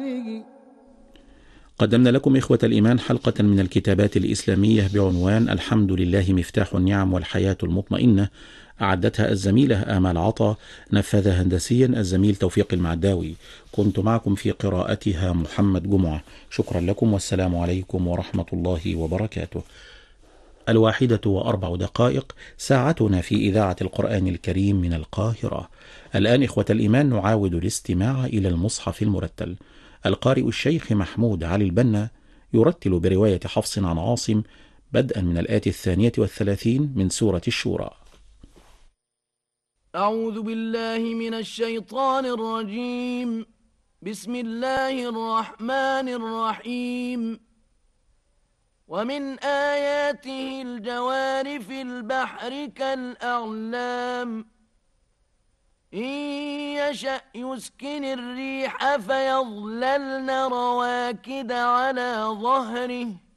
قدمنا لكم إخوة الإيمان حلقة من الكتابات الإسلامية بعنوان الحمد لله مفتاح النعم والحياة المطمئنة، أعدتها الزميلة آمال عطا، نفذها هندسيا الزميل توفيق المعداوي. كنت معكم في قراءتها محمد جمعة. شكرا لكم والسلام عليكم ورحمة الله وبركاته. 1:04 ساعتنا في إذاعة القرآن الكريم من القاهرة. الآن إخوة الإيمان نعاود الاستماع إلى المصحف المرتل. القارئ الشيخ محمود علي البنا يرتل برواية حفص عن عاصم بدءا من الآية 32 من سورة الشورى. أعوذ بالله من الشيطان الرجيم. بسم الله الرحمن الرحيم. ومن آياته الجوار في البحر كالأعلام إن يشأ يسكن الريح فيظللن رواكد على ظهره